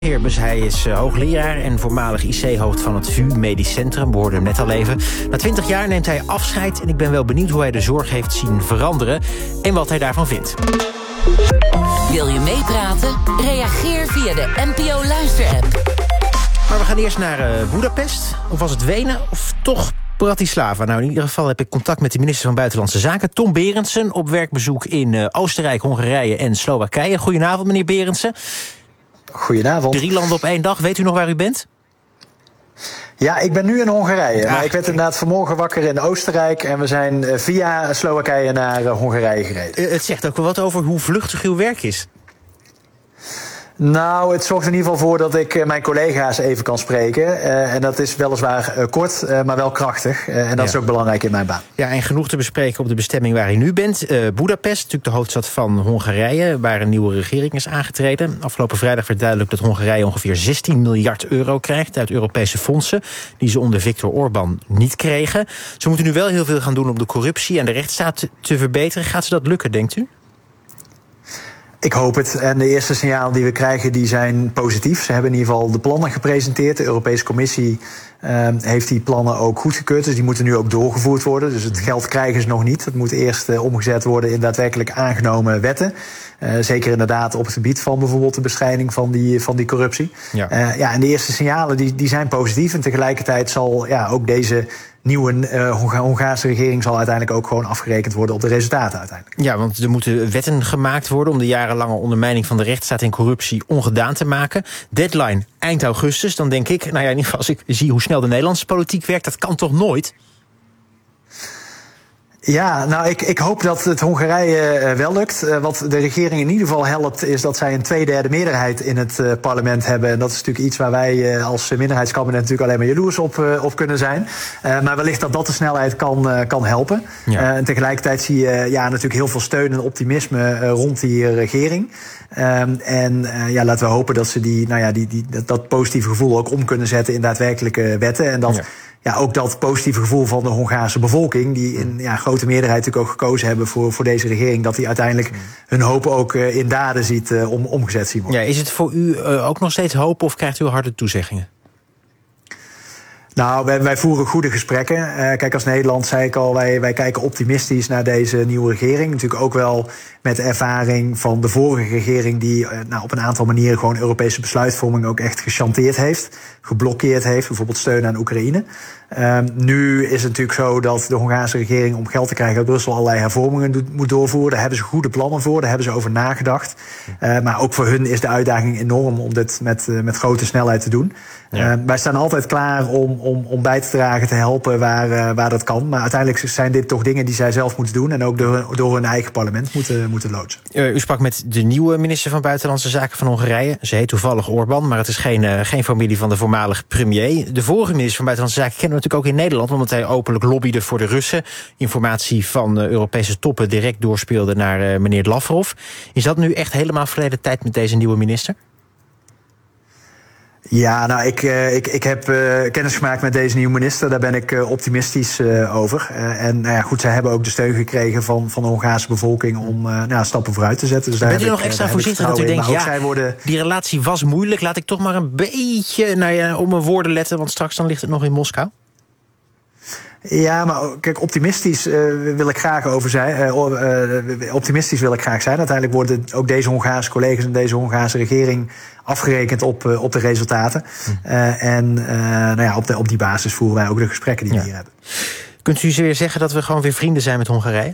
Heerbus, hij is hoogleraar en voormalig IC-hoofd van het VU Medisch Centrum. We hoorden hem net al even. Na 20 jaar neemt hij afscheid en ik ben wel benieuwd hoe hij de zorg heeft zien veranderen en wat hij daarvan vindt. Wil je meepraten? Reageer via de NPO Luister-app. Maar we gaan eerst naar Boedapest. Of was het Wenen of toch Bratislava? Nou, in ieder geval heb ik contact met de minister van Buitenlandse Zaken, Tom Berendsen, op werkbezoek in Oostenrijk, Hongarije en Slowakije. Goedenavond, meneer Berendsen. Goedenavond. 3 landen op 1 dag. Weet u nog waar u bent? Ja, ik ben nu in Hongarije. Maar ik werd inderdaad vanmorgen wakker in Oostenrijk en we zijn via Slowakije naar Hongarije gereden. Het zegt ook wel wat over hoe vluchtig uw werk is. Nou, het zorgt in ieder geval voor dat ik mijn collega's even kan spreken. En dat is weliswaar kort, maar wel krachtig. En dat is ook belangrijk in mijn baan. Ja, en genoeg te bespreken op de bestemming waar u nu bent. Boedapest, natuurlijk de hoofdstad van Hongarije, waar een nieuwe regering is aangetreden. Afgelopen vrijdag werd duidelijk dat Hongarije ongeveer 16 miljard euro krijgt uit Europese fondsen, die ze onder Viktor Orbán niet kregen. Ze moeten nu wel heel veel gaan doen om de corruptie en de rechtsstaat te verbeteren. Gaat ze dat lukken, denkt u? Ik hoop het. En de eerste signalen die we krijgen, die zijn positief. Ze hebben in ieder geval de plannen gepresenteerd. De Europese Commissie heeft die plannen ook goedgekeurd. Dus die moeten nu ook doorgevoerd worden. Dus het geld krijgen ze nog niet. Dat moet eerst omgezet worden in daadwerkelijk aangenomen wetten. Zeker inderdaad op het gebied van bijvoorbeeld de bestrijding van die corruptie. Ja. En de eerste signalen die zijn positief. En tegelijkertijd zal ook deze nieuwe Hongaarse regering zal uiteindelijk ook gewoon afgerekend worden op de resultaten uiteindelijk. Ja, want er moeten wetten gemaakt worden om de jarenlange ondermijning van de rechtsstaat en corruptie ongedaan te maken. Deadline eind augustus. Dan denk ik, nou ja, in ieder geval als ik zie hoe snel de Nederlandse politiek werkt, dat kan toch nooit? Ja, nou, ik hoop dat het Hongarije wel lukt. Wat de regering in ieder geval helpt, is dat zij een 2/3 meerderheid in het parlement hebben. En dat is natuurlijk iets waar wij als minderheidskabinet natuurlijk alleen maar jaloers op kunnen zijn. Maar wellicht dat de snelheid kan helpen. Ja. En tegelijkertijd zie je natuurlijk heel veel steun en optimisme rond die regering. Laten we hopen dat ze dat positieve gevoel ook om kunnen zetten in daadwerkelijke wetten. En dat ook dat positieve gevoel van de Hongaarse bevolking, die in grote meerderheid natuurlijk ook gekozen hebben voor deze regering, dat die uiteindelijk hun hoop ook in daden ziet omgezet zien worden. Ja, is het voor u ook nog steeds hoop of krijgt u harde toezeggingen? Nou, wij voeren goede gesprekken. Kijk, als Nederland zei ik al, wij kijken optimistisch naar deze nieuwe regering. Natuurlijk ook wel met de ervaring van de vorige regering, die op een aantal manieren gewoon Europese besluitvorming ook echt gechanteerd heeft, geblokkeerd heeft, bijvoorbeeld steun aan Oekraïne. Nu is het natuurlijk zo dat de Hongaarse regering om geld te krijgen uit Brussel allerlei hervormingen moet doorvoeren. Daar hebben ze goede plannen voor, daar hebben ze over nagedacht. Maar ook voor hun is de uitdaging enorm om dit met grote snelheid te doen. Wij staan altijd klaar om bij te dragen, te helpen waar dat kan. Maar uiteindelijk zijn dit toch dingen die zij zelf moeten doen en ook door hun eigen parlement moeten loodsen. U sprak met de nieuwe minister van Buitenlandse Zaken van Hongarije. Ze heet toevallig Orbán, maar het is geen familie van de voormalige premier. De vorige minister van Buitenlandse Zaken kennen we natuurlijk ook in Nederland, omdat hij openlijk lobbyde voor de Russen. Informatie van Europese toppen direct doorspeelde naar meneer Lavrov. Is dat nu echt helemaal verleden tijd met deze nieuwe minister? Ja, nou, ik heb kennis gemaakt met deze nieuwe minister. Daar ben ik optimistisch over. Zij hebben ook de steun gekregen van de Hongaarse bevolking om stappen vooruit te zetten. Dus daar bent u nog extra voorzichtig dat u denkt, die relatie was moeilijk. Laat ik toch maar een beetje op mijn woorden letten, want straks dan ligt het nog in Moskou. Ja, maar kijk, optimistisch wil ik graag zijn. Uiteindelijk worden ook deze Hongaarse collega's en deze Hongaarse regering afgerekend op de resultaten. Op die basis voeren wij ook de gesprekken die we hier hebben. Kunt u weer zeggen dat we gewoon weer vrienden zijn met Hongarije?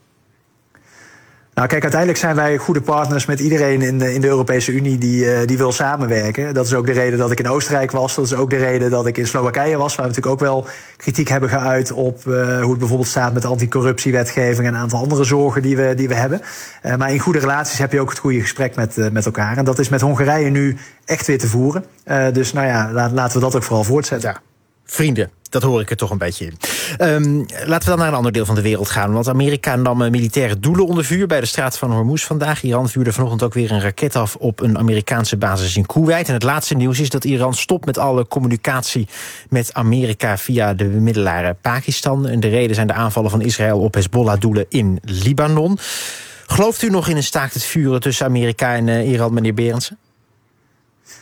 Nou, kijk, uiteindelijk zijn wij goede partners met iedereen in de Europese Unie die wil samenwerken. Dat is ook de reden dat ik in Oostenrijk was. Dat is ook de reden dat ik in Slowakije was, waar we natuurlijk ook wel kritiek hebben geuit op hoe het bijvoorbeeld staat met de anticorruptiewetgeving en een aantal andere zorgen die we hebben. Maar in goede relaties heb je ook het goede gesprek met elkaar. En dat is met Hongarije nu echt weer te voeren. Laten we dat ook vooral voortzetten. Ja. Vrienden, dat hoor ik er toch een beetje in. Laten we dan naar een ander deel van de wereld gaan. Want Amerika nam militaire doelen onder vuur bij de straat van Hormuz vandaag. Iran vuurde vanochtend ook weer een raket af op een Amerikaanse basis in Koeweit. En het laatste nieuws is dat Iran stopt met alle communicatie met Amerika via de bemiddelaar Pakistan. En de reden zijn de aanvallen van Israël op Hezbollah-doelen in Libanon. Gelooft u nog in een staakt het vuren tussen Amerika en Iran, meneer Berendsen?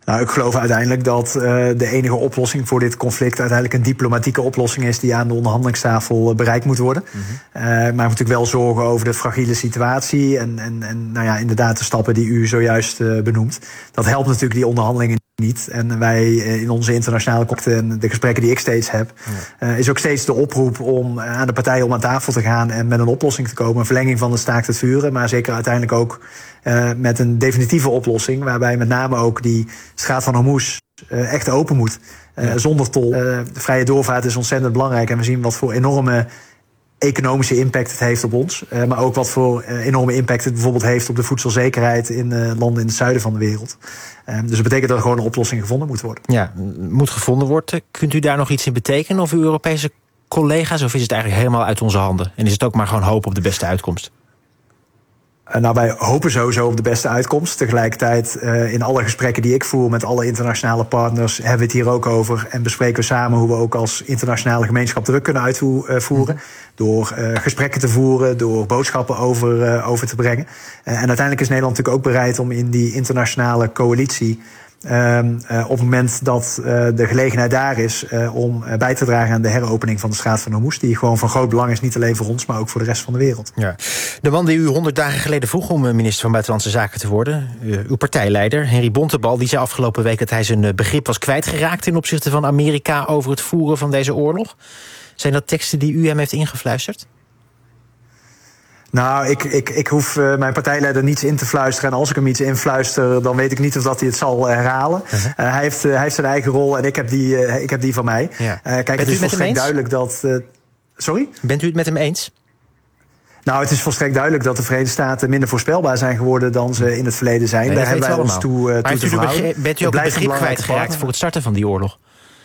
Nou, ik geloof uiteindelijk dat de enige oplossing voor dit conflict uiteindelijk een diplomatieke oplossing is die aan de onderhandelingstafel bereikt moet worden. Maar we moeten natuurlijk wel zorgen over de fragiele situatie en nou ja, inderdaad de stappen die u zojuist benoemt. Dat helpt natuurlijk die onderhandelingen niet. En wij in onze internationale contacten en de gesprekken die ik steeds heb, is ook steeds de oproep om aan de partijen om aan tafel te gaan en met een oplossing te komen. Een verlenging van de staakt het vuren, maar zeker uiteindelijk ook met een definitieve oplossing, waarbij met name ook die straat van Hormuz echt open moet. Zonder tol. De vrije doorvaart is ontzettend belangrijk en we zien wat voor enorme economische impact het heeft op ons. Maar ook wat voor enorme impact het bijvoorbeeld heeft op de voedselzekerheid in landen in het zuiden van de wereld. Dus dat betekent dat er gewoon een oplossing gevonden moet worden. Ja, moet gevonden worden. Kunt u daar nog iets in betekenen of uw Europese collega's? Of is het eigenlijk helemaal uit onze handen? En is het ook maar gewoon hopen op de beste uitkomst? Nou, wij hopen sowieso op de beste uitkomst. Tegelijkertijd in alle gesprekken die ik voer met alle internationale partners hebben we het hier ook over en bespreken we samen hoe we ook als internationale gemeenschap druk kunnen uitvoeren. Door gesprekken te voeren, door boodschappen over te brengen. En uiteindelijk is Nederland natuurlijk ook bereid om in die internationale coalitie op het moment dat de gelegenheid daar is om bij te dragen aan de heropening van de straat van Hormuz, die gewoon van groot belang is, niet alleen voor ons, maar ook voor de rest van de wereld. Ja. De man die u 100 dagen geleden vroeg om minister van Buitenlandse Zaken te worden, uw partijleider, Henry Bontebal, die zei afgelopen week dat hij zijn begrip was kwijtgeraakt ten opzichte van Amerika over het voeren van deze oorlog. Zijn dat teksten die u hem heeft ingefluisterd? Nou, ik hoef mijn partijleider niets in te fluisteren. En als ik hem iets influister, dan weet ik niet of dat hij het zal herhalen. Hij heeft zijn eigen rol en ik heb die van mij. Ja. Kijk, het is volstrekt duidelijk dat... Sorry? Bent u het met hem eens? Nou, het is volstrekt duidelijk dat de Verenigde Staten minder voorspelbaar zijn geworden dan ze in het verleden zijn. Nee, daar hebben wij ons toe te verhouden. Bent u ook een begrip kwijtgeraakt voor het starten van die oorlog?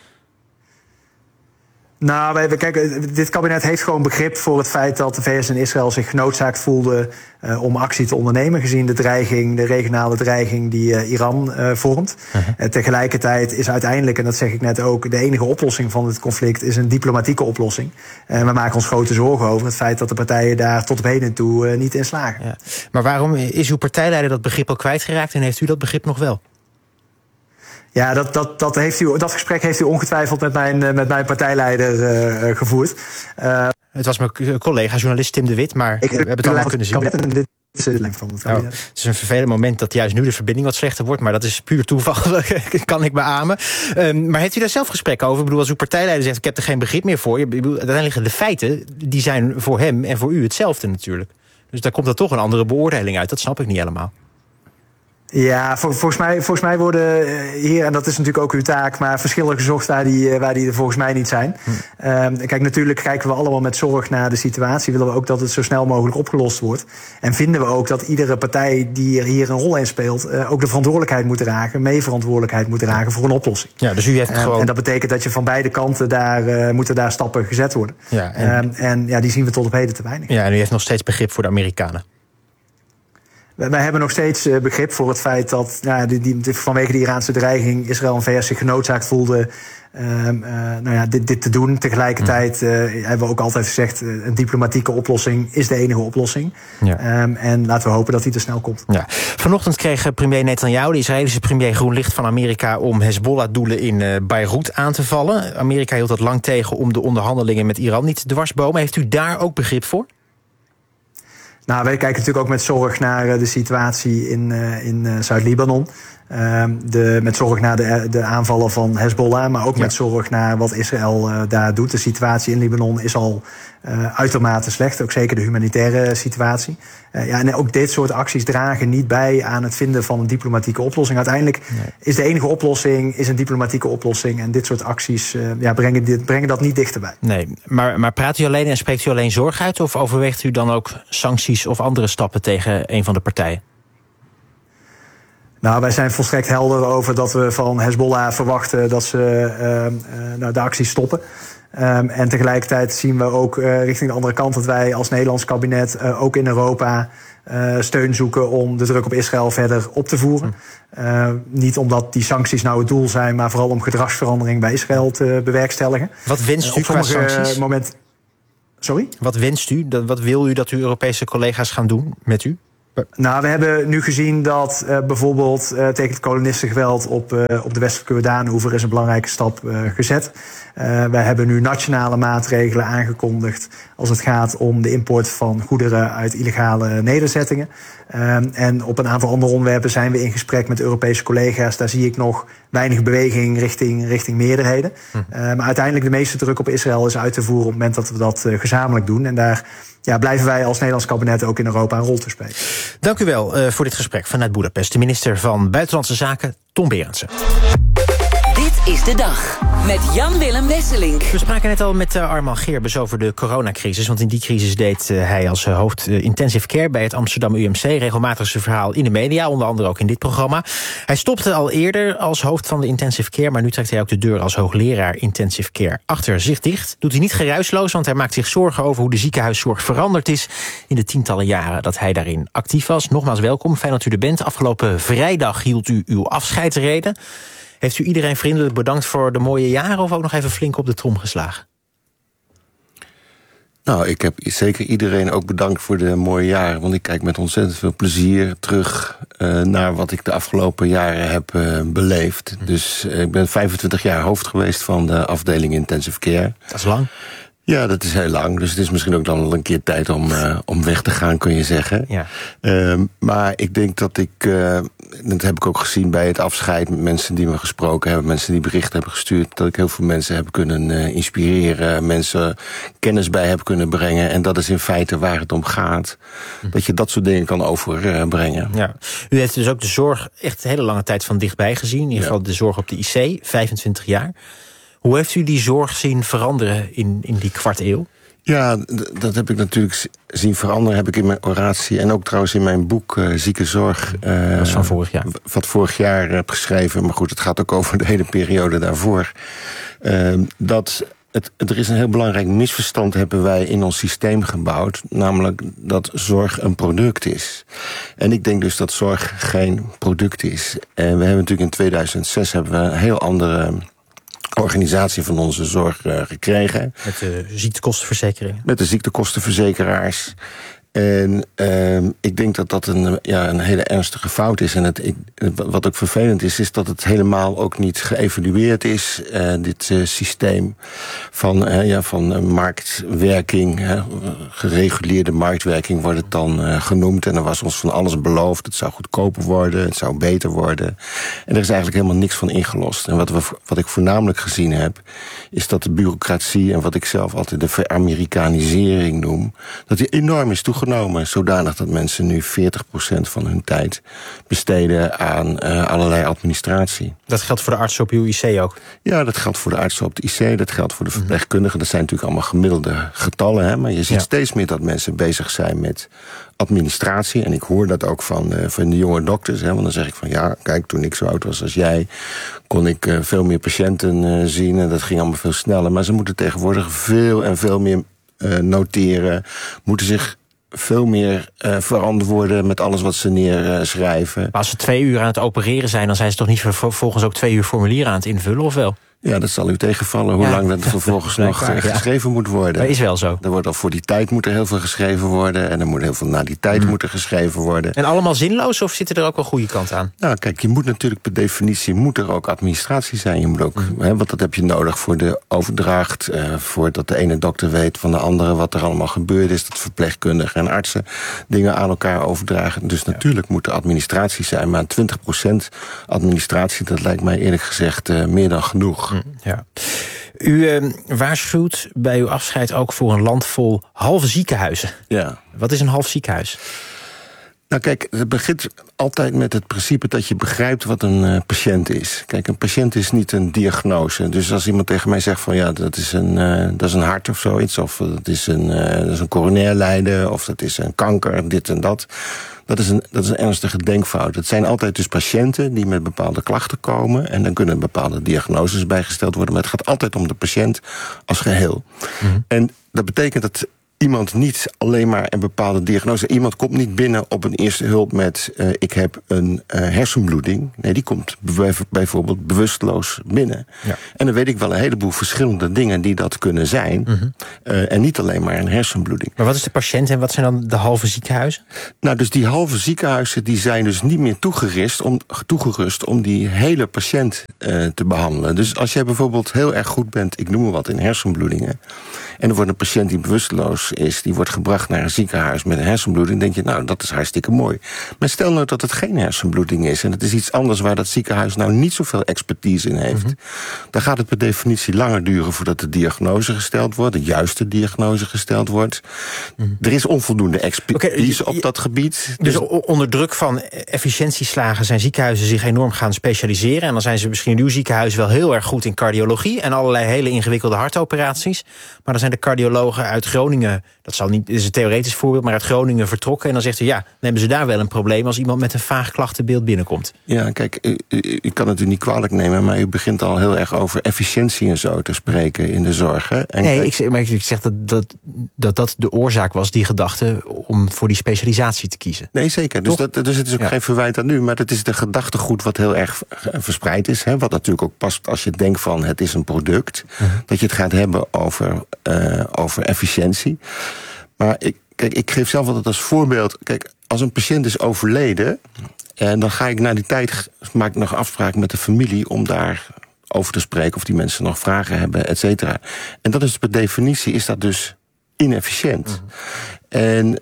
Nou, kijk, dit kabinet heeft gewoon begrip voor het feit dat de VS en Israël zich genoodzaakt voelden om actie te ondernemen, gezien de regionale dreiging die Iran vormt. Tegelijkertijd is uiteindelijk, en dat zeg ik net ook, de enige oplossing van het conflict is een diplomatieke oplossing. We maken ons grote zorgen over het feit dat de partijen daar tot op heden toe niet in slagen. Ja. Maar waarom is uw partijleider dat begrip al kwijtgeraakt en heeft u dat begrip nog wel? Ja, dat gesprek heeft u ongetwijfeld met mijn partijleider gevoerd. Het was mijn collega, journalist Tim de Wit, maar we hebben het allemaal kunnen zien. Dit is het lengte van het kabinet. Het is een vervelend moment dat juist nu de verbinding wat slechter wordt, maar dat is puur toeval, kan ik beamen. Maar heeft u daar zelf gesprekken over? Ik bedoel, als uw partijleider zegt, ik heb er geen begrip meer voor. Uiteindelijk de feiten, die zijn voor hem en voor u hetzelfde natuurlijk. Dus daar komt er toch een andere beoordeling uit. Dat snap ik niet helemaal. Ja, volgens mij worden hier, en dat is natuurlijk ook uw taak, maar verschillen gezocht waar die er volgens mij niet zijn. Kijk, natuurlijk kijken we allemaal met zorg naar de situatie. Willen we ook dat het zo snel mogelijk opgelost wordt. En vinden we ook dat iedere partij die hier een rol in speelt ook de verantwoordelijkheid moet dragen, meeverantwoordelijkheid moet dragen voor een oplossing. Ja, dus u heeft gewoon... En dat betekent dat je van beide kanten moeten daar stappen gezet worden. Ja, en die zien we tot op heden te weinig. Ja, en u heeft nog steeds begrip voor de Amerikanen. Wij hebben nog steeds begrip voor het feit dat vanwege de Iraanse dreiging Israël en VS zich genoodzaakt voelden dit te doen. Tegelijkertijd hebben we ook altijd gezegd, een diplomatieke oplossing is de enige oplossing. Ja. En laten we hopen dat die er snel komt. Ja. Vanochtend kreeg premier Netanyahu, de Israëlische premier, groen licht van Amerika om Hezbollah-doelen in Beirut aan te vallen. Amerika hield dat lang tegen om de onderhandelingen met Iran niet te dwarsbomen. Heeft u daar ook begrip voor? Nou, wij kijken natuurlijk ook met zorg naar de situatie in Zuid-Libanon. Met zorg naar de aanvallen van Hezbollah, maar ook met zorg naar wat Israël daar doet. De situatie in Libanon is al uitermate slecht, ook zeker de humanitaire situatie. En ook dit soort acties dragen niet bij aan het vinden van een diplomatieke oplossing. Uiteindelijk is de enige oplossing een diplomatieke oplossing. En dit soort acties brengen dat niet dichterbij. Nee, maar praat u alleen en spreekt u alleen zorg uit? Of overweegt u dan ook sancties of andere stappen tegen een van de partijen? Nou, wij zijn volstrekt helder over dat we van Hezbollah verwachten dat ze de acties stoppen. En tegelijkertijd zien we ook richting de andere kant dat wij als Nederlands kabinet ook in Europa steun zoeken om de druk op Israël verder op te voeren. Niet omdat die sancties nou het doel zijn, maar vooral om gedragsverandering bij Israël te bewerkstelligen. Wat wenst u qua sancties? Sorry? Wat wenst u? Wat wil u dat uw Europese collega's gaan doen met u? Nou, we hebben nu gezien dat bijvoorbeeld tegen het kolonistengeweld op de westelijke Jordaanoever is een belangrijke stap gezet. Wij hebben nu nationale maatregelen aangekondigd als het gaat om de import van goederen uit illegale nederzettingen. En op een aantal andere onderwerpen zijn we in gesprek met Europese collega's. Daar zie ik nog weinig beweging richting meerderheden. Maar uiteindelijk de meeste druk op Israël is uit te voeren op het moment dat we dat gezamenlijk doen. En daar blijven wij als Nederlands kabinet ook in Europa een rol te spelen. Dank u wel voor dit gesprek vanuit Boedapest. De minister van Buitenlandse Zaken, Tom Berendsen. Dit is de dag met Jan-Willem Wesseling. We spraken net al met Arman Geerbes over de coronacrisis. Want in die crisis deed hij als hoofd intensive care bij het Amsterdam UMC regelmatig zijn verhaal in de media, onder andere ook in dit programma. Hij stopte al eerder als hoofd van de intensive care, maar nu trekt hij ook de deur als hoogleraar intensive care achter zich dicht. Doet hij niet geruisloos, want hij maakt zich zorgen over hoe de ziekenhuiszorg veranderd is in de tientallen jaren dat hij daarin actief was. Nogmaals welkom, fijn dat u er bent. Afgelopen vrijdag hield u uw afscheidsrede. Heeft u iedereen vriendelijk bedankt voor de mooie jaren of ook nog even flink op de trom geslagen? Nou, ik heb zeker iedereen ook bedankt voor de mooie jaren. Want ik kijk met ontzettend veel plezier terug naar wat ik de afgelopen jaren heb beleefd. Dus ik ben 25 jaar hoofd geweest van de afdeling Intensive Care. Dat is lang. Ja, dat is heel lang. Dus het is misschien ook dan wel een keer tijd om weg te gaan, kun je zeggen. Ja. Maar ik denk dat dat heb ik ook gezien bij het afscheid met mensen die me gesproken hebben, mensen die berichten hebben gestuurd, dat ik heel veel mensen heb kunnen inspireren, mensen kennis bij heb kunnen brengen. En dat is in feite waar het om gaat. Dat je dat soort dingen kan overbrengen. Ja. U heeft dus ook de zorg echt een hele lange tijd van dichtbij gezien. In ieder geval de zorg op de IC, 25 jaar. Hoe heeft u die zorg zien veranderen in die kwart eeuw? Ja, dat heb ik natuurlijk zien veranderen. Heb ik in mijn oratie en ook trouwens in mijn boek Zieke Zorg. Dat is van vorig jaar. Wat vorig jaar heb geschreven. Maar goed, het gaat ook over de hele periode daarvoor. Er is een heel belangrijk misverstand hebben wij in ons systeem gebouwd. Namelijk dat zorg een product is. En ik denk dus dat zorg geen product is. En we hebben natuurlijk in 2006 hebben we een heel andere organisatie van onze zorg gekregen. Met de ziektekostenverzekeringen. Met de ziektekostenverzekeraars. En ik denk dat dat een hele ernstige fout is. En wat ook vervelend is dat het helemaal ook niet geëvalueerd is. Dit systeem van marktwerking, gereguleerde marktwerking wordt het dan genoemd. En er was ons van alles beloofd. Het zou goedkoper worden, het zou beter worden. En er is eigenlijk helemaal niks van ingelost. En wat ik voornamelijk gezien heb, is dat de bureaucratie en wat ik zelf altijd de veramerikanisering noem, dat die enorm is toegenomen, zodanig dat mensen nu 40% van hun tijd besteden aan allerlei administratie. Dat geldt voor de artsen op uw IC ook? Ja, dat geldt voor de artsen op de IC, dat geldt voor de verpleegkundigen. Dat zijn natuurlijk allemaal gemiddelde getallen, hè? Maar je ziet steeds meer dat mensen bezig zijn met administratie. En ik hoor dat ook van de jonge dokters. Hè? Want dan zeg ik van kijk, toen ik zo oud was als jij, kon ik veel meer patiënten zien. En dat ging allemaal veel sneller. Maar ze moeten tegenwoordig veel en veel meer noteren. Moeten zich veel meer verantwoorden met alles wat ze neerschrijven. Maar als ze 2 uur aan het opereren zijn, dan zijn ze toch niet vervolgens ook 2 uur formulieren aan het invullen, of wel? Ja, dat zal u tegenvallen, hoe lang dat vervolgens nog geschreven moet worden. Dat is wel zo. Er wordt al voor die tijd moet er heel veel geschreven worden. En er moet heel veel na die tijd moet er geschreven worden. En allemaal zinloos, of zit er ook wel goede kant aan? Nou, kijk, je moet natuurlijk per definitie moet er ook administratie zijn. Je moet ook, want dat heb je nodig voor de overdracht. Voordat de ene dokter weet van de andere wat er allemaal gebeurd is. Dat verpleegkundigen en artsen dingen aan elkaar overdragen. Dus natuurlijk moet er administratie zijn. Maar 20% administratie, dat lijkt mij eerlijk gezegd meer dan genoeg. Ja. U waarschuwt bij uw afscheid ook voor een land vol halve ziekenhuizen. Ja. Wat is een half ziekenhuis? Nou kijk, het begint altijd met het principe dat je begrijpt wat een patiënt is. Kijk, een patiënt is niet een diagnose. Dus als iemand tegen mij zegt van dat is een hart of zoiets, of dat is een coronair lijden, of dat is een kanker, dit en dat. Dat is een ernstige denkfout. Het zijn altijd dus patiënten die met bepaalde klachten komen. En dan kunnen bepaalde diagnoses bijgesteld worden. Maar het gaat altijd om de patiënt als geheel. En dat betekent dat iemand niet alleen maar een bepaalde diagnose. Iemand komt niet binnen op een eerste hulp met ik heb een hersenbloeding. Nee, die komt bijvoorbeeld bewusteloos binnen. Ja. En dan weet ik wel een heleboel verschillende dingen die dat kunnen zijn. Mm-hmm. En niet alleen maar een hersenbloeding. Maar wat is de patiënt en wat zijn dan de halve ziekenhuizen? Nou, dus die halve ziekenhuizen die zijn dus niet meer toegerust om die hele patiënt te behandelen. Dus als jij bijvoorbeeld heel erg goed bent, ik noem maar wat, in hersenbloedingen, en er wordt een patiënt die bewusteloos is, die wordt gebracht naar een ziekenhuis met een hersenbloeding, denk je, nou, dat is hartstikke mooi. Maar stel nou dat het geen hersenbloeding is en het is iets anders waar dat ziekenhuis nou niet zoveel expertise in heeft, dan gaat het per definitie langer duren voordat de diagnose gesteld wordt, de juiste diagnose gesteld wordt. Er is onvoldoende expertise op dat gebied. Dus onder druk van efficiëntieslagen zijn ziekenhuizen zich enorm gaan specialiseren. En dan zijn ze misschien in uw ziekenhuis wel heel erg goed in cardiologie en allerlei hele ingewikkelde hartoperaties. Maar dan zijn de cardiologen uit Groningen, dit is een theoretisch voorbeeld, maar uit Groningen vertrokken. En dan zegt u, ja, dan hebben ze daar wel een probleem als iemand met een vaag klachtenbeeld binnenkomt. Ja, kijk, u kan het u niet kwalijk nemen, maar u begint al heel erg over efficiëntie en zo te spreken in de zorg. Hè? En nee, ik zeg dat de oorzaak was, die gedachte, om voor die specialisatie te kiezen. Nee, zeker. Dus het is ook geen verwijt aan u, maar het is de gedachtegoed wat heel erg verspreid is. Hè? Wat natuurlijk ook past als je denkt van het is een product, dat je het gaat hebben over efficiëntie. Maar ik geef zelf altijd als voorbeeld, kijk, als een patiënt is overleden, en dan ga ik na die tijd, maak ik nog afspraak met de familie om daar over te spreken, of die mensen nog vragen hebben, et cetera. En dat is per definitie, is dat dus inefficiënt. En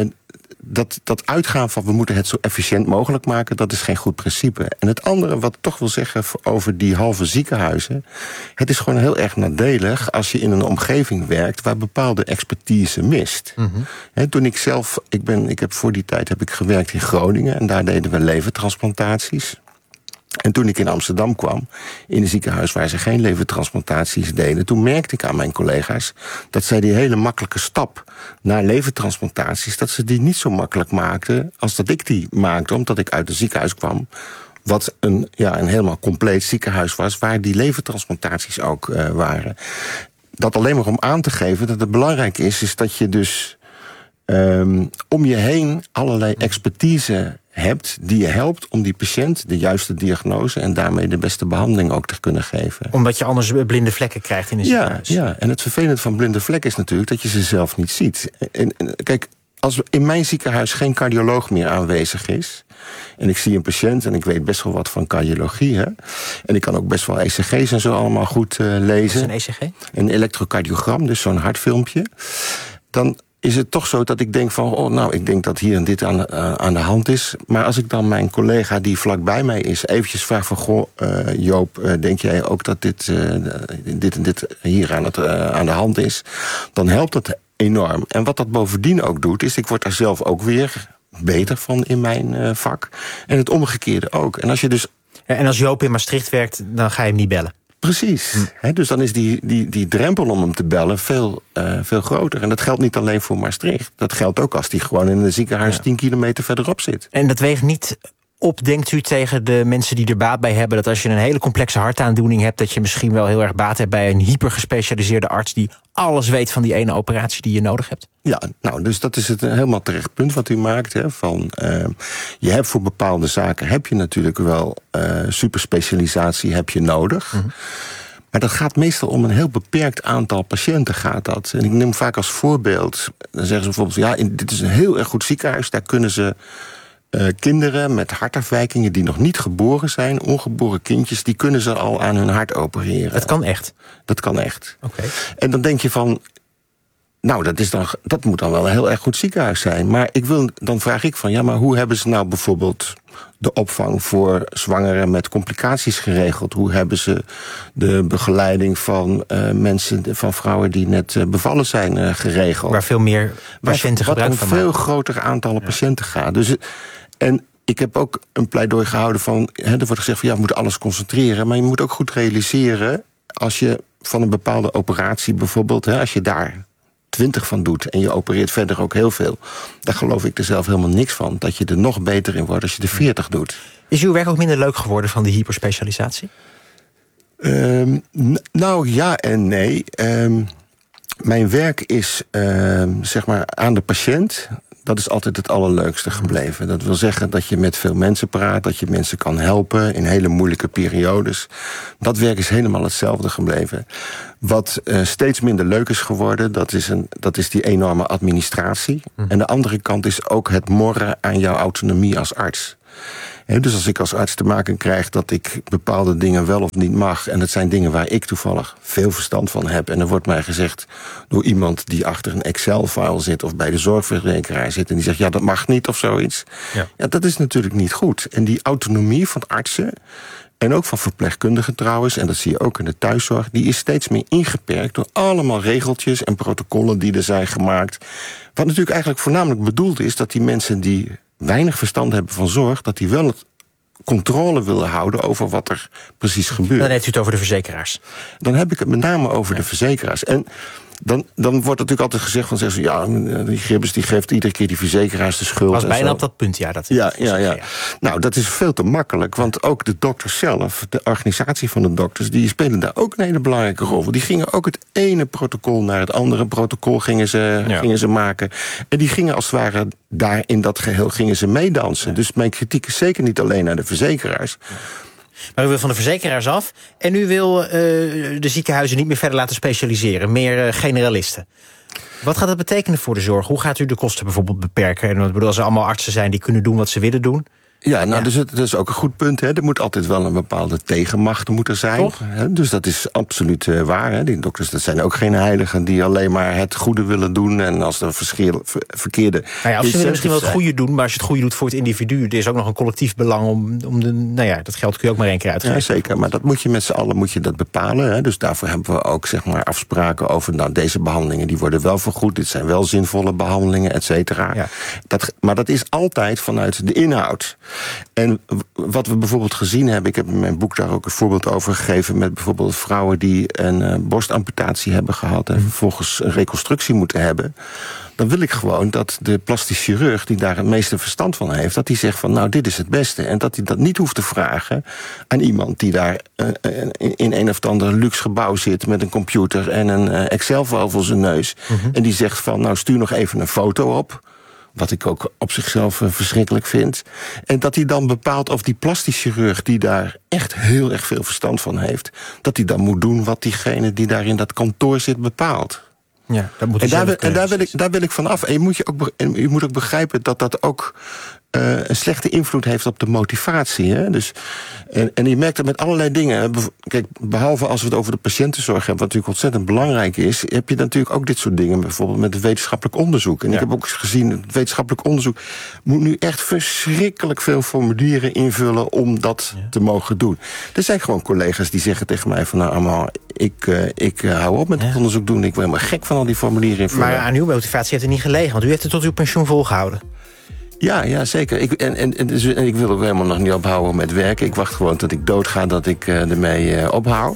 dat uitgaan van we moeten het zo efficiënt mogelijk maken, dat is geen goed principe. En het andere wat ik toch wil zeggen over die halve ziekenhuizen, het is gewoon heel erg nadelig als je in een omgeving werkt waar bepaalde expertise mist. Toen ik heb voor die tijd gewerkt in Groningen en daar deden we levertransplantaties. En toen ik in Amsterdam kwam, in een ziekenhuis waar ze geen levertransplantaties deden, toen merkte ik aan mijn collega's dat zij die hele makkelijke stap naar levertransplantaties, dat ze die niet zo makkelijk maakten als dat ik die maakte, omdat ik uit een ziekenhuis kwam wat een helemaal compleet ziekenhuis was, waar die levertransplantaties ook waren. Dat alleen maar om aan te geven dat het belangrijk is dat je dus om je heen allerlei expertise hebt die je helpt om die patiënt de juiste diagnose en daarmee de beste behandeling ook te kunnen geven. Omdat je anders blinde vlekken krijgt in een ziekenhuis. Ja, en het vervelende van blinde vlekken is natuurlijk dat je ze zelf niet ziet. En kijk, als in mijn ziekenhuis geen cardioloog meer aanwezig is, en ik zie een patiënt en ik weet best wel wat van cardiologie, hè, en ik kan ook best wel ECG's en zo allemaal goed lezen. Wat is een ECG? Een elektrocardiogram, dus zo'n hartfilmpje. Dan is het toch zo dat ik denk van, ik denk dat hier en dit aan de hand is. Maar als ik dan mijn collega die vlakbij mij is eventjes vraag van, Joop, denk jij ook dat dit en dit hier aan de hand is? Dan helpt dat enorm. En wat dat bovendien ook doet, is ik word daar zelf ook weer beter van in mijn vak. En het omgekeerde ook. En als je dus... En als Joop in Maastricht werkt, dan ga je hem niet bellen? Precies. Dus dan is die drempel om hem te bellen veel groter. En dat geldt niet alleen voor Maastricht. Dat geldt ook als die gewoon in een ziekenhuis 10 kilometer verderop zit. En dat weegt niet op, denkt u, tegen de mensen die er baat bij hebben, dat als je een hele complexe hartaandoening hebt, dat je misschien wel heel erg baat hebt bij een hypergespecialiseerde arts die alles weet van die ene operatie die je nodig hebt? Ja, nou, dus dat is het een helemaal terecht punt wat u maakt. Hè, je hebt voor bepaalde zaken heb je natuurlijk wel superspecialisatie heb je nodig. Maar dat gaat meestal om een heel beperkt aantal patiënten gaat dat. En ik neem vaak als voorbeeld, dan zeggen ze bijvoorbeeld, dit is een heel erg goed ziekenhuis, daar kunnen ze kinderen met hartafwijkingen die nog niet geboren zijn, ongeboren kindjes, die kunnen ze al aan hun hart opereren. Dat kan echt? Dat kan echt. Okay. En dan denk je van, dat moet dan wel een heel erg goed ziekenhuis zijn. Maar dan vraag ik van, maar hoe hebben ze nou bijvoorbeeld de opvang voor zwangeren met complicaties geregeld? Hoe hebben ze de begeleiding van van vrouwen die net bevallen zijn geregeld? Waar veel meer patiënten gebruik van maken. Wat om veel groter aantallen patiënten gaat. Dus en ik heb ook een pleidooi gehouden van, er wordt gezegd van we moeten alles concentreren, maar je moet ook goed realiseren, als je van een bepaalde operatie bijvoorbeeld, als je daar 20 van doet en je opereert verder ook heel veel, daar geloof ik er zelf helemaal niks van, dat je er nog beter in wordt als je er 40 doet. Is uw werk ook minder leuk geworden van die hyperspecialisatie? Nou ja en nee. Mijn werk is zeg maar aan de patiënt. Dat is altijd het allerleukste gebleven. Dat wil zeggen dat je met veel mensen praat, dat je mensen kan helpen in hele moeilijke periodes. Dat werk is helemaal hetzelfde gebleven. Wat steeds minder leuk is geworden, dat is die enorme administratie. En de andere kant is ook het morren aan jouw autonomie als arts. Dus als ik als arts te maken krijg dat ik bepaalde dingen wel of niet mag, en het zijn dingen waar ik toevallig veel verstand van heb, en er wordt mij gezegd door iemand die achter een Excel-file zit of bij de zorgverzekeraar zit en die zegt, ja, dat mag niet of zoiets. Ja, dat is natuurlijk niet goed. En die autonomie van artsen, en ook van verpleegkundigen trouwens, en dat zie je ook in de thuiszorg, die is steeds meer ingeperkt door allemaal regeltjes en protocollen die er zijn gemaakt. Wat natuurlijk eigenlijk voornamelijk bedoeld is dat die mensen die weinig verstand hebben van zorg, dat die wel het controle willen houden over wat er precies gebeurt. Dan heeft u het over de verzekeraars. Dan heb ik het met name over de verzekeraars. En dan wordt natuurlijk altijd gezegd van, ja, die Gibbes die geeft iedere keer die verzekeraars de schuld. Was bijna op dat punt, ja. Ja. Nou, dat is veel te makkelijk, want ook de dokters zelf, de organisatie van de dokters, die spelen daar ook een hele belangrijke rol. Die gingen ook het ene protocol naar het andere protocol gingen ze maken. En die gingen als het ware daar in dat geheel gingen ze meedansen. Ja. Dus mijn kritiek is zeker niet alleen naar de verzekeraars. Ja. Maar u wil van de verzekeraars af en u wil de ziekenhuizen niet meer verder laten specialiseren. Meer generalisten. Wat gaat dat betekenen voor de zorg? Hoe gaat u de kosten bijvoorbeeld beperken? En ik bedoel, als er allemaal artsen zijn die kunnen doen wat ze willen doen. Ja, nou, dus dat is ook een goed punt. Hè. Er moet altijd wel een bepaalde tegenmacht moeten zijn. Hè. Dus dat is absoluut waar. Hè. Die dokters, dat zijn ook geen heiligen die alleen maar het goede willen doen. En als er verkeerde... Nou ja, of ze willen misschien wel het goede doen, maar als je het goede doet voor het individu, er is ook nog een collectief belang om de... Nou ja, dat geld kun je ook maar één keer uitgeven. Ja, zeker. Maar dat moet je met z'n allen dat bepalen. Hè. Dus daarvoor hebben we ook zeg maar afspraken over, nou, deze behandelingen die worden wel vergoed. Dit zijn wel zinvolle behandelingen, et cetera. Ja. Maar dat is altijd vanuit de inhoud. En wat we bijvoorbeeld gezien hebben, ik heb in mijn boek daar ook een voorbeeld over gegeven met bijvoorbeeld vrouwen die een borstamputatie hebben gehad en vervolgens een reconstructie moeten hebben. Dan wil ik gewoon dat de plastisch chirurg die daar het meeste verstand van heeft, dat die zegt van, nou, dit is het beste. En dat hij dat niet hoeft te vragen aan iemand die daar in een of ander luxe gebouw zit met een computer en een Excel-file voor zijn neus. En die zegt van, nou, stuur nog even een foto op. Wat ik ook op zichzelf verschrikkelijk vind. En dat hij dan bepaalt of die plastisch chirurg, die daar echt heel erg veel verstand van heeft, dat hij dan moet doen wat diegene die daar in dat kantoor zit bepaalt. Ja, dat moet daar wil ik van af. En je moet ook begrijpen dat dat ook een slechte invloed heeft op de motivatie. Hè? Dus, en je merkt dat met allerlei dingen. Kijk, behalve als we het over de patiëntenzorg hebben, wat natuurlijk ontzettend belangrijk is, heb je natuurlijk ook dit soort dingen, bijvoorbeeld met het wetenschappelijk onderzoek. En ik heb ook gezien, het wetenschappelijk onderzoek moet nu echt verschrikkelijk veel formulieren invullen om dat te mogen doen. Er zijn gewoon collega's die zeggen tegen mij van, nou, Amal, ik hou op met het onderzoek doen. Ik word helemaal gek van al die formulieren invullen. Maar aan uw motivatie heeft het niet gelegen, want u heeft het tot uw pensioen volgehouden. Ja, zeker. Ik wil ook helemaal nog niet ophouden met werken. Ik wacht gewoon tot ik doodga, dat ik ermee ophoud.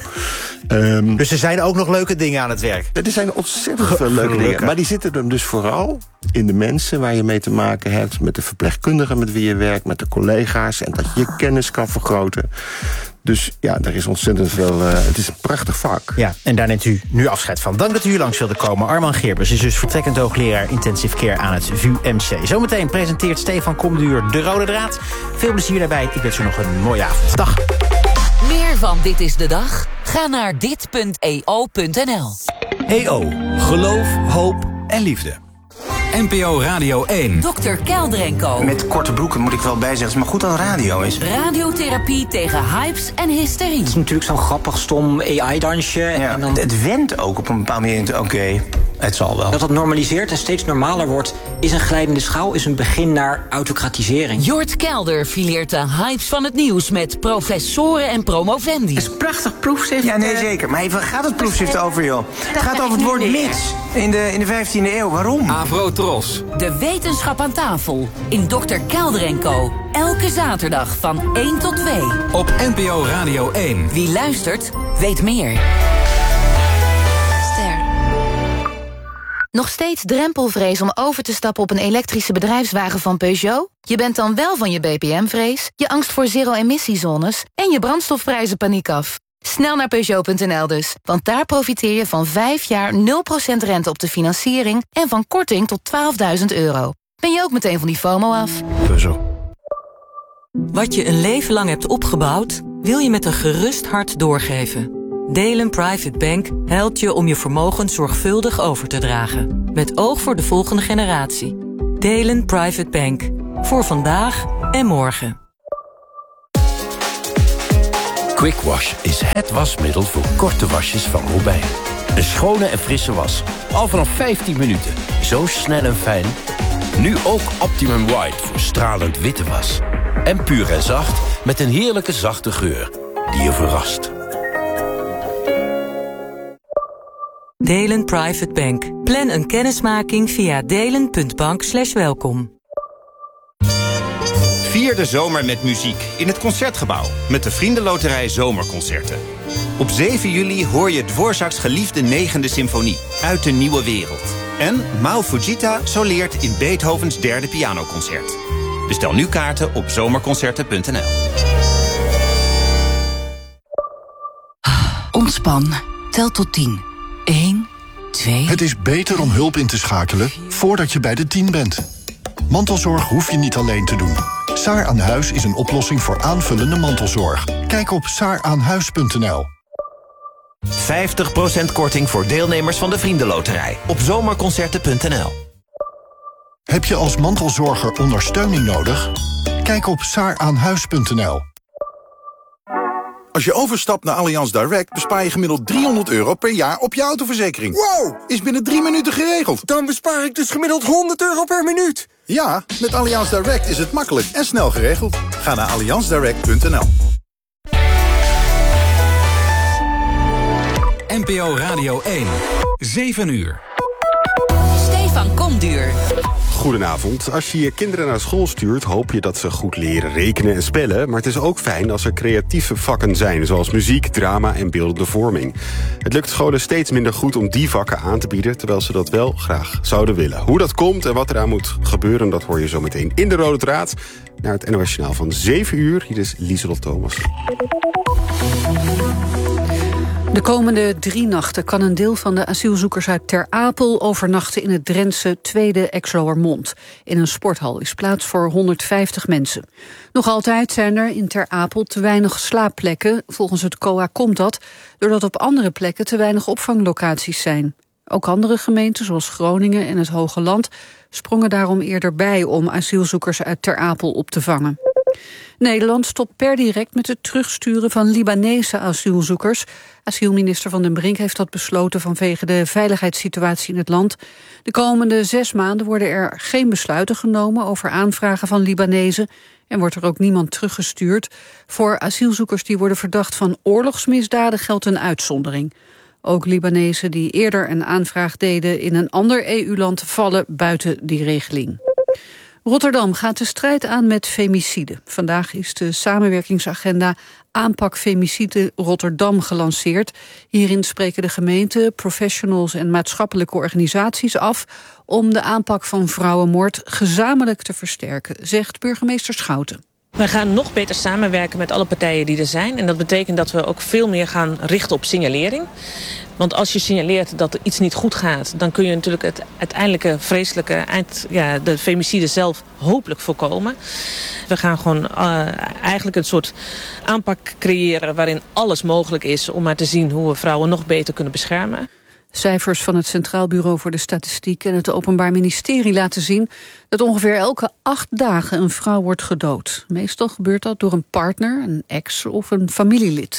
Dus er zijn ook nog leuke dingen aan het werk? Er zijn ontzettend veel leuke dingen. Maar die zitten er dus vooral in de mensen waar je mee te maken hebt, met de verpleegkundigen met wie je werkt, met de collega's, en dat je je kennis kan vergroten. Dus ja, er is ontzettend veel. Het is een prachtig vak. Ja, en daar neemt u nu afscheid van. Dank dat u hier langs wilde komen. Arman Geerbers is dus vertrekkend hoogleraar intensive care aan het VUMC. Zometeen presenteert Stefan Komduur De Rode Draad. Veel plezier daarbij. Ik wens u nog een mooie avond. Dag. Meer van Dit is de Dag? Ga naar dit.eo.nl. EO. Geloof, hoop en liefde. NPO Radio 1. Dr. Kelder en Co. Met korte broeken moet ik wel bijzeggen. Het is maar goed dat het radio is. Radiotherapie tegen hypes en hysterie. Het is natuurlijk zo'n grappig, stom AI-dansje. Ja. En dan... Het wendt ook op een bepaalde manier. Oké, het zal wel. Dat dat normaliseert en steeds normaler wordt, is een glijdende schaal, is een begin naar autocratisering. Jort Kelder fileert de hypes van het nieuws met professoren en promovendi. Het is een prachtig proefschrift. Ja, nee, zeker. Maar waar gaat het proefschrift over, joh? Het gaat over het woord mits in de 15e eeuw. Waarom? Avrotros. De wetenschap aan tafel in Dr. Kelder en Co. Elke zaterdag van 1 tot 2. Op NPO Radio 1. Wie luistert, weet meer. Nog steeds drempelvrees om over te stappen op een elektrische bedrijfswagen van Peugeot? Je bent dan wel van je BPM-vrees, je angst voor zero-emissiezones en je brandstofprijzenpaniek af. Snel naar Peugeot.nl dus, want daar profiteer je van 5 jaar 0% rente op de financiering en van korting tot €12.000. Ben je ook meteen van die FOMO af? Peugeot. Wat je een leven lang hebt opgebouwd, wil je met een gerust hart doorgeven. Delen Private Bank helpt je om je vermogen zorgvuldig over te dragen. Met oog voor de volgende generatie. Delen Private Bank. Voor vandaag en morgen. Quick Wash is het wasmiddel voor korte wasjes van Robijn. Een schone en frisse was. Al vanaf 15 minuten. Zo snel en fijn. Nu ook Optimum White voor stralend witte was. En puur en zacht met een heerlijke zachte geur die je verrast. Delen Private Bank. Plan een kennismaking via delen.bank/welkom. Vier de zomer met muziek in het Concertgebouw met de Vriendenloterij Zomerconcerten. Op 7 juli hoor je Dvorak's geliefde 9e symfonie uit de nieuwe wereld. En Mao Fujita soleert in Beethovens 3e pianoconcert. Bestel nu kaarten op zomerconcerten.nl. Ontspan. Tel tot 10. 1, 2... Het is beter om hulp in te schakelen voordat je bij de 10 bent. Mantelzorg hoef je niet alleen te doen. Saar aan Huis is een oplossing voor aanvullende mantelzorg. Kijk op saaraanhuis.nl. 50% korting voor deelnemers van de Vriendenloterij op zomerconcerten.nl. Heb je als mantelzorger ondersteuning nodig? Kijk op saaraanhuis.nl. Als je overstapt naar Allianz Direct bespaar je gemiddeld €300 per jaar op je autoverzekering. Wow! Is binnen 3 minuten geregeld. Dan bespaar ik dus gemiddeld €100 per minuut. Ja, met Allianz Direct is het makkelijk en snel geregeld. Ga naar allianzdirect.nl. NPO Radio 1, 7 uur. Stefan Komduur. Goedenavond. Als je je kinderen naar school stuurt, hoop je dat ze goed leren rekenen en spellen. Maar het is ook fijn als er creatieve vakken zijn, zoals muziek, drama en beeldende vorming. Het lukt scholen steeds minder goed om die vakken aan te bieden, terwijl ze dat wel graag zouden willen. Hoe dat komt en wat eraan moet gebeuren, dat hoor je zo meteen in de Rode Draad. Naar het NOS Journaal van 7 uur. Hier is Lieselot Thomas. De komende 3 nachten kan een deel van de asielzoekers uit Ter Apel overnachten in het Drentse Tweede Exloërmond. In een sporthal is plaats voor 150 mensen. Nog altijd zijn er in Ter Apel te weinig slaapplekken. Volgens het COA komt dat doordat op andere plekken te weinig opvanglocaties zijn. Ook andere gemeenten, zoals Groningen en het Hoge Land, sprongen daarom eerder bij om asielzoekers uit Ter Apel op te vangen. Nederland stopt per direct met het terugsturen van Libanese asielzoekers. Asielminister Van den Brink heeft dat besloten vanwege de veiligheidssituatie in het land. De komende 6 maanden worden er geen besluiten genomen over aanvragen van Libanezen en wordt er ook niemand teruggestuurd. Voor asielzoekers die worden verdacht van oorlogsmisdaden geldt een uitzondering. Ook Libanezen die eerder een aanvraag deden in een ander EU-land vallen buiten die regeling. Rotterdam gaat de strijd aan met femicide. Vandaag is de samenwerkingsagenda Aanpak Femicide Rotterdam gelanceerd. Hierin spreken de gemeente, professionals en maatschappelijke organisaties af om de aanpak van vrouwenmoord gezamenlijk te versterken, zegt burgemeester Schouten. We gaan nog beter samenwerken met alle partijen die er zijn. En dat betekent dat we ook veel meer gaan richten op signalering. Want als je signaleert dat er iets niet goed gaat, dan kun je natuurlijk het uiteindelijke vreselijke, de femicide zelf hopelijk voorkomen. We gaan gewoon eigenlijk een soort aanpak creëren waarin alles mogelijk is om maar te zien hoe we vrouwen nog beter kunnen beschermen. Cijfers van het Centraal Bureau voor de Statistiek en het Openbaar Ministerie laten zien dat ongeveer elke 8 dagen een vrouw wordt gedood. Meestal gebeurt dat door een partner, een ex of een familielid.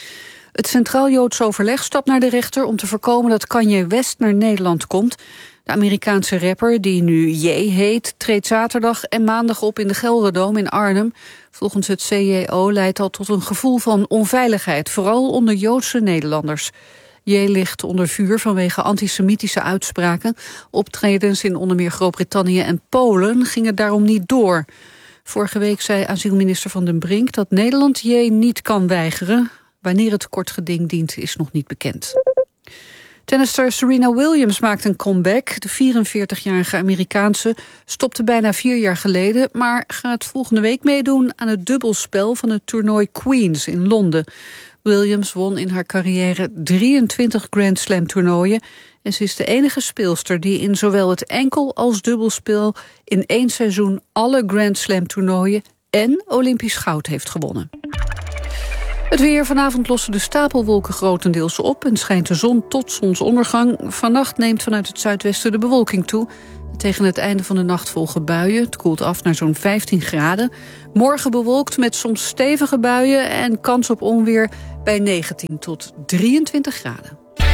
Het Centraal Joods Overleg stapt naar de rechter om te voorkomen dat Kanye West naar Nederland komt. De Amerikaanse rapper, die nu J heet, treedt zaterdag en maandag op in de Gelderdoom in Arnhem. Volgens het CJO leidt dat tot een gevoel van onveiligheid, vooral onder Joodse Nederlanders. J ligt onder vuur vanwege antisemitische uitspraken. Optredens in onder meer Groot-Brittannië en Polen gingen daarom niet door. Vorige week zei asielminister Van den Brink dat Nederland J niet kan weigeren. Wanneer het kort geding dient is nog niet bekend. Tennister Serena Williams maakt een comeback. De 44-jarige Amerikaanse stopte bijna 4 jaar geleden, maar gaat volgende week meedoen aan het dubbelspel van het toernooi Queens in Londen. Williams won in haar carrière 23 Grand Slam toernooien en ze is de enige speelster die in zowel het enkel als dubbelspel in 1 seizoen alle Grand Slam toernooien en Olympisch goud heeft gewonnen. Het weer. Vanavond lossen de stapelwolken grotendeels op en schijnt de zon tot zonsondergang. Vannacht neemt vanuit het zuidwesten de bewolking toe. Tegen het einde van de nacht volgen buien. Het koelt af naar zo'n 15 graden. Morgen bewolkt met soms stevige buien en kans op onweer bij 19 tot 23 graden.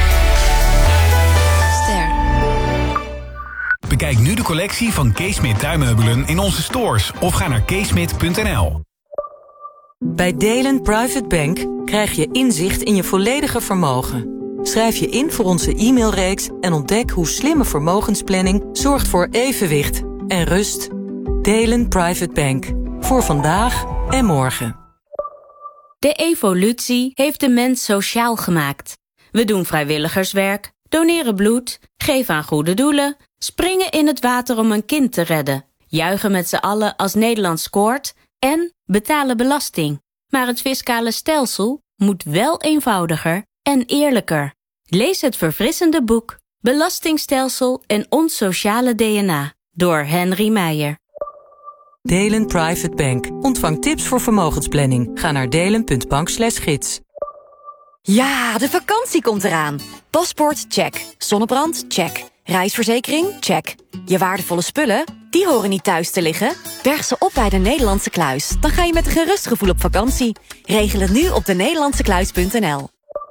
Bekijk nu de collectie van Kees Smit tuinmeubelen in onze stores of ga naar keesmit.nl. Bij Delen Private Bank krijg je inzicht in je volledige vermogen. Schrijf je in voor onze e-mailreeks en ontdek hoe slimme vermogensplanning zorgt voor evenwicht en rust. Delen Private Bank. Voor vandaag en morgen. De evolutie heeft de mens sociaal gemaakt. We doen vrijwilligerswerk, doneren bloed, geven aan goede doelen, springen in het water om een kind te redden, juichen met z'n allen als Nederland scoort en betalen belasting. Maar het fiscale stelsel moet wel eenvoudiger en eerlijker. Lees het verfrissende boek Belastingstelsel en ons sociale DNA door Henry Meijer. Delen Private Bank. Ontvang tips voor vermogensplanning. Ga naar delen.bank/gids. Ja, de vakantie komt eraan. Paspoort, check. Zonnebrand, check. Reisverzekering, check. Je waardevolle spullen, die horen niet thuis te liggen. Berg ze op bij de Nederlandse Kluis. Dan ga je met een gerust gevoel op vakantie. Regel het nu op denederlandsekluis.nl.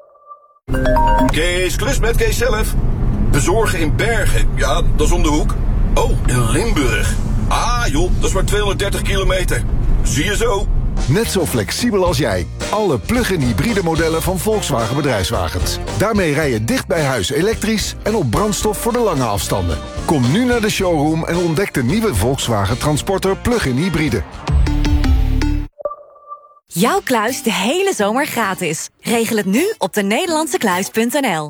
Kees, klus met Kees zelf. Bezorgen in Bergen, ja, dat is om de hoek. Oh, in Limburg. Ah joh, dat is maar 230 kilometer. Zie je zo. Net zo flexibel als jij. Alle plug-in hybride modellen van Volkswagen Bedrijfswagens. Daarmee rij je dicht bij huis elektrisch en op brandstof voor de lange afstanden. Kom nu naar de showroom en ontdek de nieuwe Volkswagen Transporter plug-in hybride. Jouw kluis de hele zomer gratis. Regel het nu op denederlandsekluis.nl.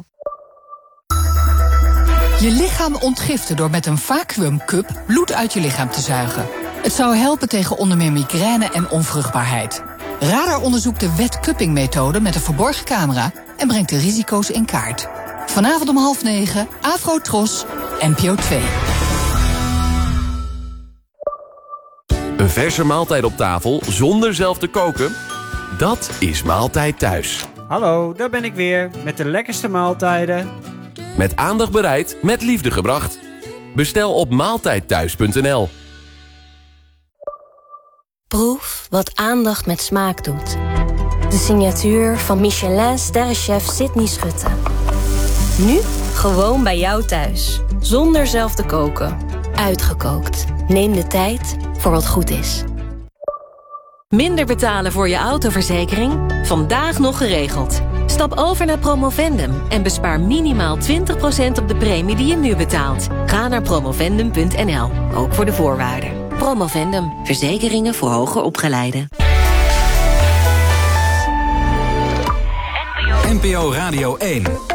Je lichaam ontgiften door met een vacuümcup bloed uit je lichaam te zuigen. Het zou helpen tegen onder meer migraine en onvruchtbaarheid. Radar onderzoekt de wet-cupping-methode met een verborgen camera en brengt de risico's in kaart. Vanavond om 20:30, Afro-Tros, NPO 2. Een verse maaltijd op tafel zonder zelf te koken? Dat is Maaltijd Thuis. Hallo, daar ben ik weer met de lekkerste maaltijden. Met aandacht bereid, met liefde gebracht. Bestel op maaltijdthuis.nl. Proef wat aandacht met smaak doet. De signatuur van Michelin-sterrenchef Sydney Schutte. Nu gewoon bij jou thuis. Zonder zelf te koken. Uitgekookt. Neem de tijd voor wat goed is. Minder betalen voor je autoverzekering? Vandaag nog geregeld. Stap over naar Promovendum en bespaar minimaal 20% op de premie die je nu betaalt. Ga naar promovendum.nl, ook voor de voorwaarden. Promovendum, verzekeringen voor hoger opgeleiden. NPO Radio 1.